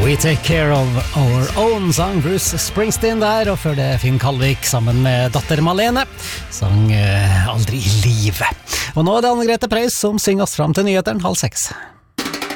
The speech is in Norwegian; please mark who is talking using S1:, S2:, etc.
S1: We take care of our own, sang Bruce Springsteen der, og før det Finn Kalvik sammen med datter Malene, sang Aldri i livet. Og nå det Anne Grete Preus som synger oss fram til nyheteren 5:30.